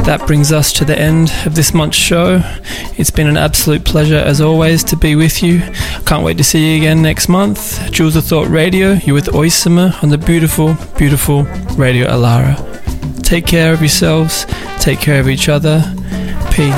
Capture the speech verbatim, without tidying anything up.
that brings us to the end of this month's show. It's been an absolute pleasure as always to be with you. Can't wait to see you again next month. Jewels of Thought Radio, you're with Oisima on the beautiful, beautiful Radio Alara. Take care of yourselves, take care of each other,